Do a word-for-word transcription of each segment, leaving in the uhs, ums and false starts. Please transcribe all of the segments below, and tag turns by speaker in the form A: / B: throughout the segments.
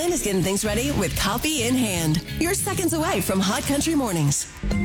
A: Lynn is getting things ready with coffee in hand. You're seconds away from Hot Country Mornings.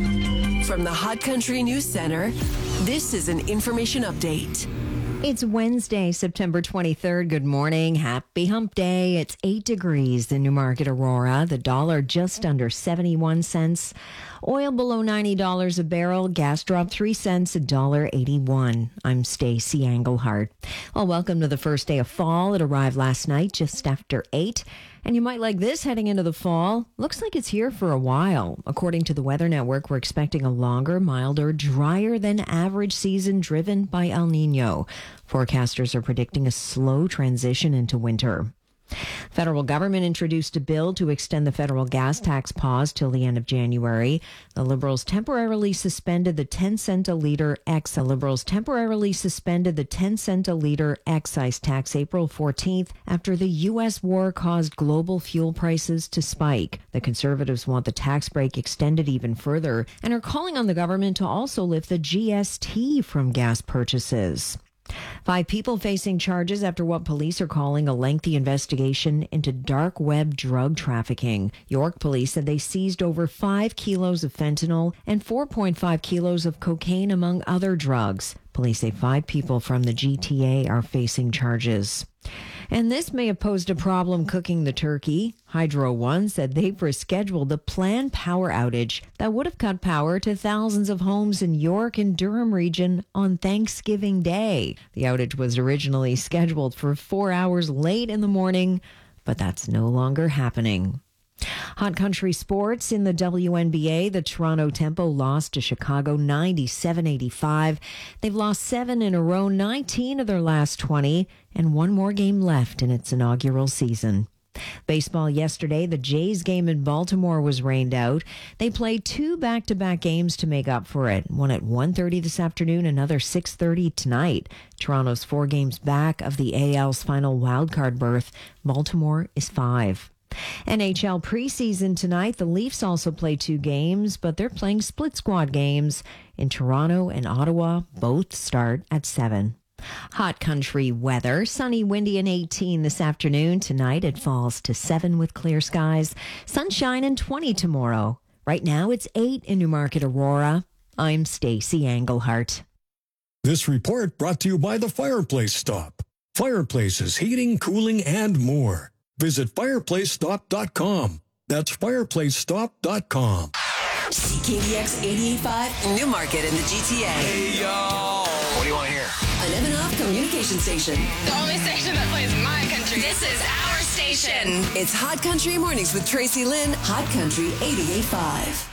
A: From the Hot Country News Center, this is an information update.
B: It's Wednesday, September twenty-third. Good morning. Happy hump day. It's eight degrees in Newmarket, Aurora. The dollar just under seventy-one cents. Oil below ninety dollars a barrel. Gas dropped three cents, one dollar eighty-one. I'm Stacey Englehart. Well, welcome to the first day of fall. It arrived last night just after eight. And you might like this heading into the fall. Looks like it's here for a while. According to the Weather Network, we're expecting a longer, milder, drier than average season driven by El Nino. Forecasters are predicting a slow transition into winter. Federal government introduced a bill to extend the federal gas tax pause till the end of January. The Liberals temporarily suspended the ten cent a liter ex. The Liberals temporarily suspended the ten cent a liter excise tax April fourteenth after the U S war caused global fuel prices to spike. The Conservatives want the tax break extended even further and are calling on the government to also lift the G S T from gas purchases. Five people facing charges after what police are calling a lengthy investigation into dark web drug trafficking. York police said they seized over five kilos of fentanyl and four point five kilos of cocaine, among other drugs. Police say five people from the G T A are facing charges. And this may have posed a problem cooking the turkey. Hydro One said they've rescheduled a planned power outage that would have cut power to thousands of homes in York and Durham region on Thanksgiving Day. The outage was originally scheduled for four hours late in the morning, but that's no longer happening. Hot country sports in the W N B A. The Toronto Tempo lost to Chicago ninety-seven eighty-five. They've lost seven in a row, nineteen of their last twenty, and one more game left in its inaugural season. Baseball yesterday, the Jays game in Baltimore was rained out. They played two back-to-back games to make up for it. One at one thirty this afternoon, another six thirty tonight. Toronto's four games back of the A L's final wildcard berth. Baltimore is five. N H L preseason tonight. The Leafs also play two games, but they're playing split squad games in Toronto and Ottawa. Both start at seven. Hot country weather. Sunny, windy, and eighteen this afternoon. Tonight it falls to seven with clear skies. Sunshine and twenty tomorrow. Right now it's eight in Newmarket, Aurora. I'm Stacey Englehart.
C: This report brought to you by the Fireplace Stop. Fireplaces, heating, cooling, and more. Visit fireplace stop dot com. That's fireplace stop dot com.
A: C K D X eighty-eight point five, Newmarket in the G T A.
D: Hey, yo! What do you want to hear?
A: An Evanoff communication station.
E: The only station that plays my country. This is our station.
A: It's Hot Country Mornings with Tracy Lynn, Hot Country eighty-eight point five.